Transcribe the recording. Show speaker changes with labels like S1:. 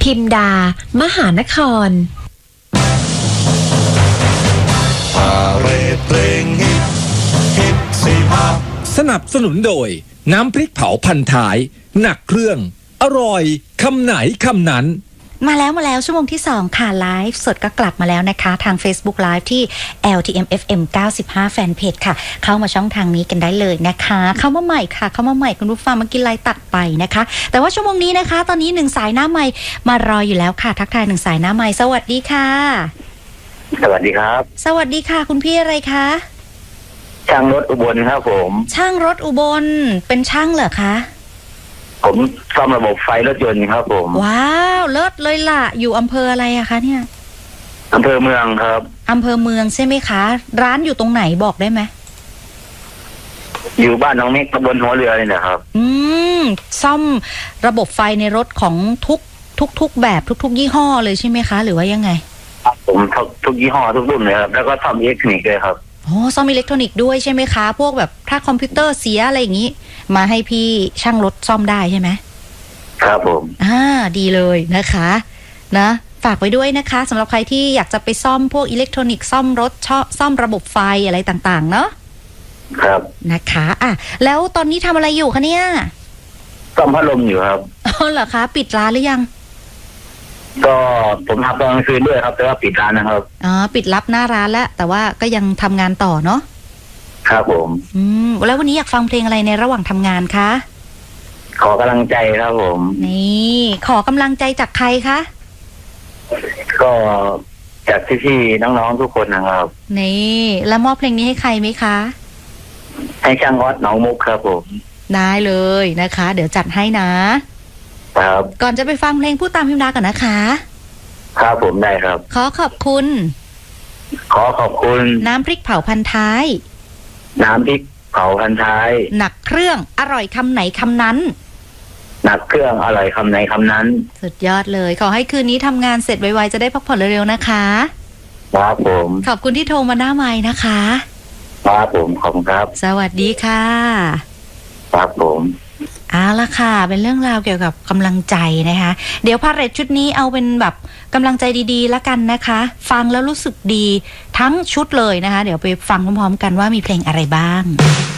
S1: พิมดามหานคร
S2: สนับสนุนโดยน้ำพริกเผาพันท้ายหนักเครื่องอร่อยคำไหนคำนั้น
S3: มาแล้วชั่วโมงที่2ค่ะไลฟ์สดก็กลับมาแล้วนะคะทาง Facebook Live ที่ LTM FM 95 แฟนเพจค่ะเข้ามาช่องทางนี้กันได้เลยนะคะเข้ามาใหม่ค่ะเข้ามาใหม่คุณผู้ฟังเมื่อกี้ไลฟ์ตัดไปนะคะแต่ว่าชั่วโมงนี้นะคะตอนนี้1สายหน้าใหม่มารออยู่แล้วค่ะทักทาย1สายหน้าใหม่สวัสดีค่ะ
S4: สวัสดีครับ
S3: สวัสดีค่ะคุณพี่อะไรคะ
S4: ช่างรถอุบลครับผม
S3: ช่างรถอุบลเป็นช่างเหรอคะ
S4: ผมซ่อมระบบไฟรถยนต์ครับผม
S3: ว้าวเลิศเลยล่ะอยู่อำเภออะไรอะคะเนี่ย
S4: อำเภอเมืองครับ
S3: อำเภอเมืองใช่ไหมคะร้านอยู่ตรงไหนบอกได้ไหม
S4: อยู่บ้านน้องเมฆตำบลหัวเรือนี่นะครับ
S3: ซ่อมระบบไฟในรถของทุกแบบทุกยี่ห้อเลยใช่ไหมคะหรือว่ายังไง
S4: ผมทุกยี่ห้อทุกรุ่นเลยครับแล้วก็ซ่อมอิเล็กทรอนิกส์ด้วยครับ
S3: อ๋อซ่อมอิเล็กทรอนิกส์ด้วยใช่ไหมคะพวกแบบถ้าคอมพิวเตอร์เสียอะไรอย่างนี้มาให้พี่ช่างรถซ่อมได้ใช่ไหม
S4: ครับผม
S3: ดีเลยนะคะนะฝากไว้ด้วยนะคะสำหรับใครที่อยากจะไปซ่อมพวกอิเล็กทรอนิกส์ซ่อมรถซ่อมระบบไฟอะไรต่างๆเนาะ
S4: ครับ
S3: นะคะแล้วตอนนี้ทำอะไรอยู่คะเนี่ย
S4: ซ่อมพัดลมอยู่ครับ
S3: เหรอคะปิดร้านหรือยัง
S4: ก็ผมทำตอนกลางคืนด้วยครับแต่ว่าปิดร้านนะครับ
S3: ปิดรับหน้าร้านแล้วแต่ว่าก็ยังทำงานต่อเนาะ
S4: ครับผม
S3: แล้ววันนี้อยากฟังเพลงอะไรในระหว่างทำงานคะ
S4: ขอกำลังใจครับผม
S3: นี่ขอกำลังใจจากใครคะ
S4: ก็จากพี่ๆน้องๆทุกคนนะครับ
S3: นี่แล้วมอบเพลงนี้ให้ใครไหมคะ
S4: ให้ช่างออดหนองมุกครับผม
S3: ได้เลยนะคะเดี๋ยวจัดให้นะครับก่อนจะไปฟังเพลงพูดตามพิมดาก่อนนะคะ
S4: ครับผมได้ครับ
S3: ขอขอบคุณน้ำพริกเผาพันท้าย
S4: น้ำพริกเผาพันท้าย
S3: หนักเครื่องอร่อยคำไหนคำนั้น
S4: หนักเครื่องอร่อยคำไหนคำนั้น
S3: สุดยอดเลยขอให้คืนนี้ทำงานเสร็จไวๆจะได้พักผ่อนเร็วๆนะคะ
S4: ครับผม
S3: ขอบคุณที่โทรมาหน้าไมค์นะคะ
S4: ครับผมขอบคุณครับ
S3: สวัสดีค่ะ
S4: ครับผม
S3: ละค่ะเป็นเรื่องราวเกี่ยวกับกำลังใจนะคะเดี๋ยวพาเรทชุดนี้เอาเป็นแบบกำลังใจดีๆแล้วกันนะคะฟังแล้วรู้สึกดีทั้งชุดเลยนะคะเดี๋ยวไปฟังพร้อมๆกันว่ามีเพลงอะไรบ้าง